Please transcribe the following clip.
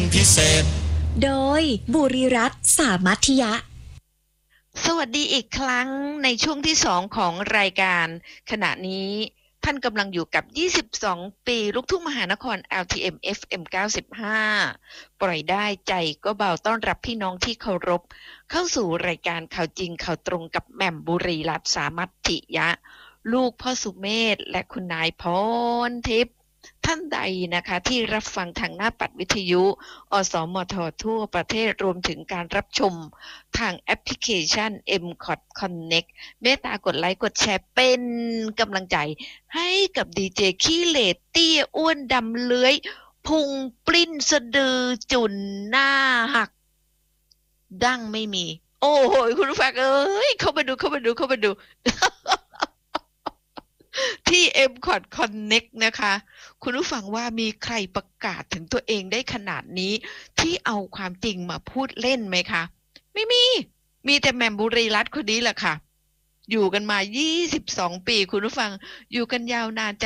พิเศษโดยบุรีรัตน์สามัธยะสวัสดีอีกครั้งในช่วงที่2ของรายการขณะนี้ท่านกำลังอยู่กับ22ปีลูกทุ่งมหานคร LTM FM 95ปล่อยได้ใจก็เบาต้อนรับพี่น้องที่เคารพเข้าสู่รายการข่าวจริงข่าวตรงกับแหม่มบุรีรัตน์สามัธยะลูกพ่อสุเมธและคุณนายพรทิพย์ท่านใดนะคะที่รับฟังทางหน้าปัดวิทยุอสมททั่วประเทศรวมถึงการรับชมทางแอปพลิเคชัน MCOT Connect เมตตากดไลค์กดแชร์เป็นกำลังใจให้กับดีเจขี้เหร่เตี้ยอ้วนดำเลื้อยพุงปลิ้นสะดือจุ่นหน้าหักดั้งไม่มีโอ้โหคุณผู้ฟังเอ้ยเข้ามาดู ที่ MCOT Connect นะคะคุณผู้ฟังว่ามีใครประกาศถึงตัวเองได้ขนาดนี้ที่เอาความจริงมาพูดเล่นไหมคะไม่มีแต่แหม่มบุรีรัตน์คนนี้แหละค่ะอยู่กันมา22ปีคุณผู้ฟังอยู่กันยาวนานจะ